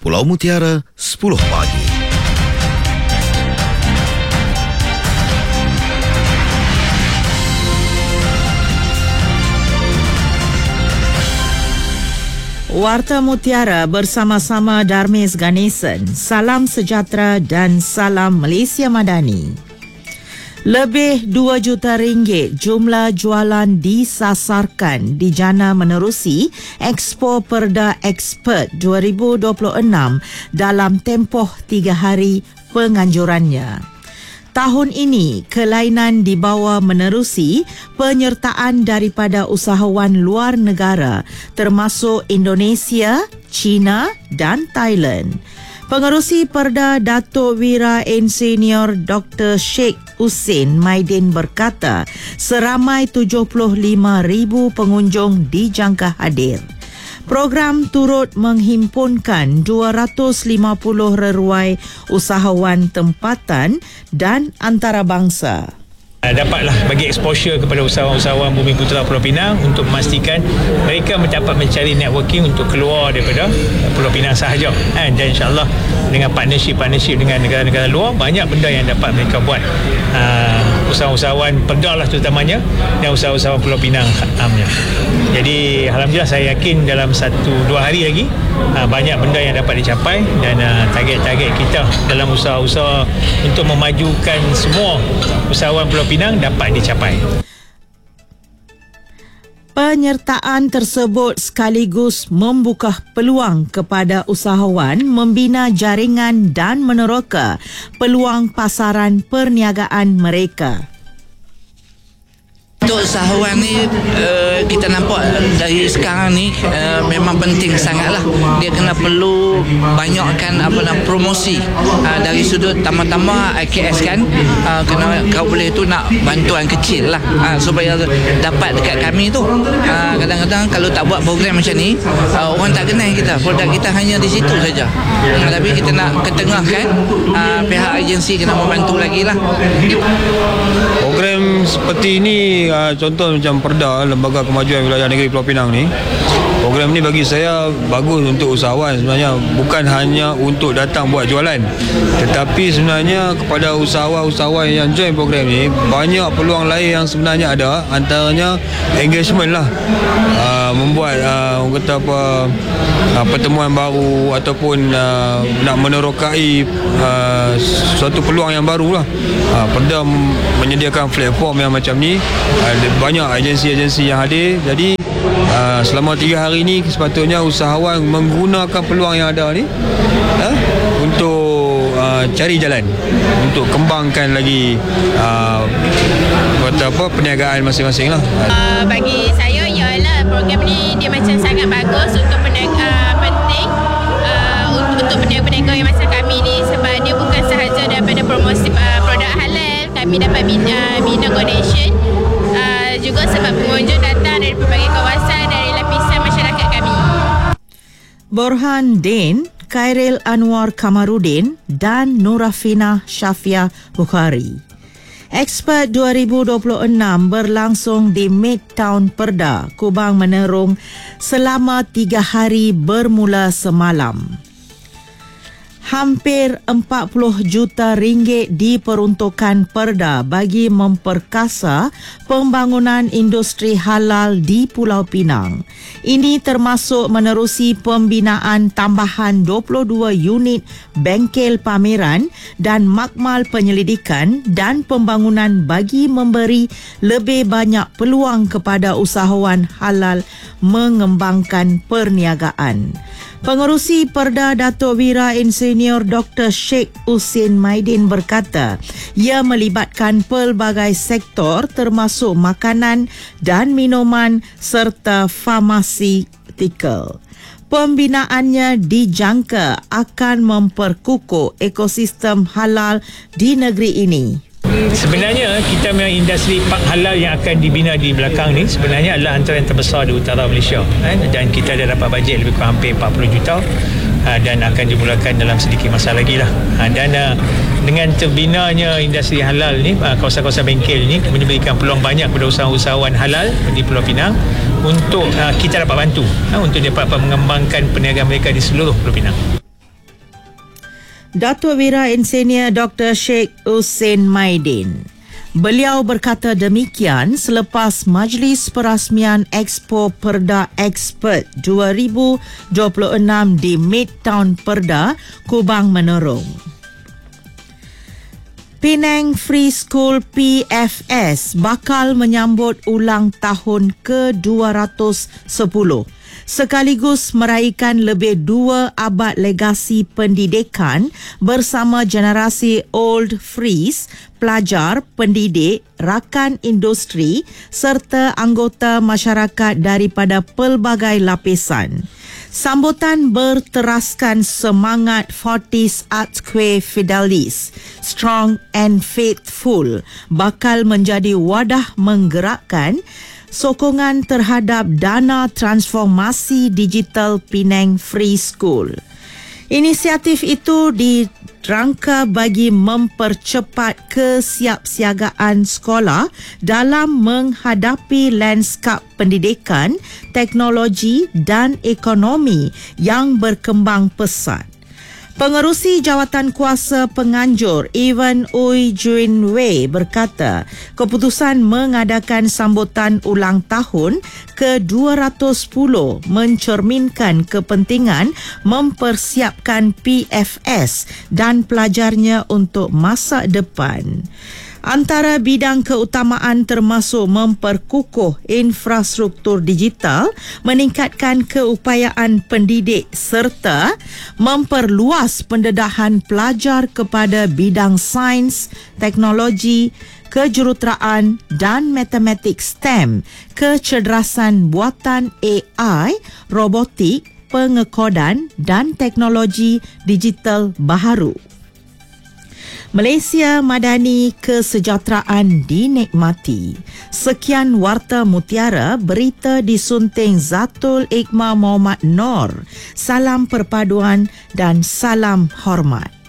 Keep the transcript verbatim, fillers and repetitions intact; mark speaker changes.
Speaker 1: Pulau Mutiara, sepuluh pagi.
Speaker 2: Warta Mutiara bersama-sama Darmis Ganesan. Salam sejahtera dan salam Malaysia Madani. Lebih dua juta ringgit jumlah jualan disasarkan di jana menerusi Expo Perda Expert dua ribu dua puluh enam dalam tempoh tiga hari penganjurannya. Tahun ini, kelainan dibawa menerusi penyertaan daripada usahawan luar negara termasuk Indonesia, China dan Thailand. Pengerusi Perda Datuk Wira Insinyur Doktor Sheikh Hussein Maidin berkata seramai tujuh puluh lima ribu pengunjung dijangka hadir. Program turut menghimpunkan dua ratus lima puluh reruai usahawan tempatan dan antarabangsa.
Speaker 3: Dapatlah bagi exposure kepada usahawan-usahawan Bumi Putera Pulau Pinang untuk memastikan mereka dapat mencari networking untuk keluar daripada Pulau Pinang sahaja, dan insyaAllah dengan partnership-partnership dengan negara-negara luar, banyak benda yang dapat mereka buat. Uh, usahawan-usahawan Perda lah terutamanya, dan usahawan-usahawan Pulau Pinang amnya. Jadi Alhamdulillah saya yakin dalam satu dua hari lagi uh, banyak benda yang dapat dicapai, dan uh, target-target kita dalam usaha-usaha untuk memajukan semua usahawan Pulau Pinang dapat dicapai.
Speaker 2: Penyertaan tersebut sekaligus membuka peluang kepada usahawan membina jaringan dan meneroka peluang pasaran perniagaan mereka.
Speaker 4: Untuk usahawan ni uh, kita nampak dari sekarang ni uh, memang penting sangatlah. Dia kena perlu banyakkan apa nama promosi uh, dari sudut tambah-tambah I K S kan, uh, kena kau boleh tu nak bantuan kecil lah uh, supaya dapat dekat kami tu. Uh, kadang-kadang kalau tak buat program macam ni, uh, orang tak kenal kita, produk kita hanya di situ saja. Uh, tapi kita nak ketengahkan, uh, pihak agensi kena membantu lagi lah.
Speaker 5: Program seperti ini, uh, contoh macam Perda, Lembaga Kemajuan Wilayah Negeri Pulau Pinang ni, program ni bagi saya bagus untuk usahawan sebenarnya, bukan hanya untuk datang buat jualan, tetapi sebenarnya kepada usahawan-usahawan yang join program ni, banyak peluang lain yang sebenarnya ada, antaranya engagement lah, uh, membuat uh, orang kata apa, uh, pertemuan baru ataupun uh, nak menerokai uh, suatu peluang yang baru lah. uh, Perda menyediakan platform yang macam ni, uh, banyak agensi-agensi yang hadir. Jadi uh, selama tiga hari ni sepatutnya usahawan menggunakan peluang yang ada ni uh, untuk uh, cari jalan untuk kembangkan lagi uh, apa perniagaan masing-masing lah.
Speaker 6: Uh, bagi saya ialah program ni dia macam sangat bagus untuk peniaga, uh, penting uh, untuk, untuk peniaga-peniaga yang macam kami ni, sebab dia bukan sahaja daripada promosi uh, produk halal, kami dapat bina, bina donation, uh, juga sebab pengunjung datang dari berbagai kawasan, dari lapisan masyarakat kami.
Speaker 2: Borhan Din, Khairil Anwar Kamarudin dan Nurafina Syafia Bukhari. Expert dua ribu dua puluh enam berlangsung di Midtown Perda, Kubang Menerung selama tiga hari bermula semalam. Hampir empat puluh juta ringgit diperuntukkan Perda bagi memperkasa pembangunan industri halal di Pulau Pinang. Ini termasuk menerusi pembinaan tambahan dua puluh dua unit bengkel pameran dan makmal penyelidikan dan pembangunan bagi memberi lebih banyak peluang kepada usahawan halal mengembangkan perniagaan. Pengerusi Perda Datuk Wira Insinyur Doktor Sheikh Hussein Maidin berkata, ia melibatkan pelbagai sektor termasuk makanan dan minuman serta farmasikal. Pembinaannya dijangka akan memperkukuh ekosistem halal di negeri ini.
Speaker 3: Sebenarnya kita memang industri park halal yang akan dibina di belakang ni sebenarnya adalah antara yang terbesar di utara Malaysia, dan kita dah dapat bajet lebih kurang hampir empat puluh juta dan akan dimulakan dalam sedikit masa lagi lah. Dan dengan terbinanya industri halal ni, kawasan-kawasan bengkel ni memberikan peluang banyak kepada usahawan halal di Pulau Pinang untuk kita dapat bantu untuk dapat mengembangkan perniagaan mereka di seluruh Pulau Pinang.
Speaker 2: Datuk Wira Insinyur Doktor Sheikh Hussein Maidin. Beliau berkata demikian selepas Majlis Perasmian Expo Perda Expert dua ribu dua puluh enam di Midtown Perda, Kubang Menerung. Penang Free School P F S bakal menyambut ulang tahun ke dua ratus sepuluh sekaligus meraihkan lebih dua abad legasi pendidikan bersama generasi Old Frees, pelajar, pendidik, rakan industri serta anggota masyarakat daripada pelbagai lapisan. Sambutan berteraskan semangat Fortis Atque Fidelis, Strong and Faithful bakal menjadi wadah menggerakkan sokongan terhadap dana transformasi digital Penang Free School. Inisiatif itu dirangka bagi mempercepat kesiapsiagaan sekolah dalam menghadapi lanskap pendidikan, teknologi dan ekonomi yang berkembang pesat. Pengerusi Jawatan Kuasa Penganjur Evan Ui Juin Wei berkata, keputusan mengadakan sambutan ulang tahun ke dua ratus sepuluh mencerminkan kepentingan mempersiapkan P F S dan pelajarnya untuk masa depan. Antara bidang keutamaan termasuk memperkukuh infrastruktur digital, meningkatkan keupayaan pendidik serta memperluas pendedahan pelajar kepada bidang sains, teknologi, kejuruteraan dan matematik STEM, kecerdasan buatan A I, robotik, pengekodan dan teknologi digital baharu. Malaysia Madani, kesejahteraan dinikmati. Sekian Warta Mutiara, berita disunting Zatul Iqmah Muhammad Noor. Salam perpaduan dan salam hormat.